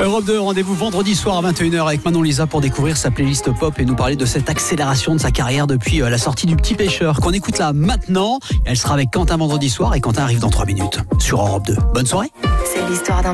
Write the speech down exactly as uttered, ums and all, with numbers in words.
Europe deux, rendez-vous vendredi soir à vingt et une heures avec Manon Lisa pour découvrir sa playlist pop et nous parler de cette accélération de sa carrière depuis la sortie du Petit Pêcheur qu'on écoute là maintenant. Elle sera avec Quentin vendredi soir et Quentin arrive dans trois minutes sur Europe deux. Bonne soirée. C'est l'histoire d'un